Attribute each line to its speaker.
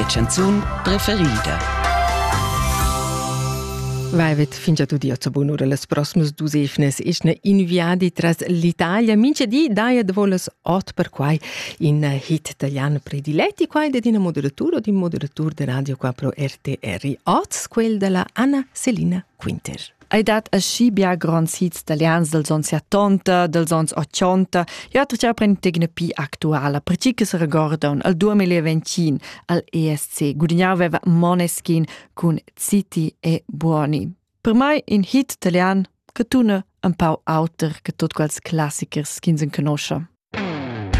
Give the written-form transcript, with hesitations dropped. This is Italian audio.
Speaker 1: canzun preferida.
Speaker 2: Vaivet fin già tu dia bunura las proximas dusefnes isna inviadi tras l'Italia. Mince di daia de volas ot per quai in hit italiano prediletti quai de dina moderatura o di moderatur de radio qua pro RTR. Ots quel de la Anna Selina Quinter.
Speaker 3: Hai dat a scibia grans hits italians dels ons 70, dels ons 80, e altro c'è una pi attuale, perché che si ricordano al 2020 al ESC. Gudignar aveva Måneskin con Zitti e Buoni. Per me in hit italian che tuna un po' auter che tutti quels classici che si conoscono.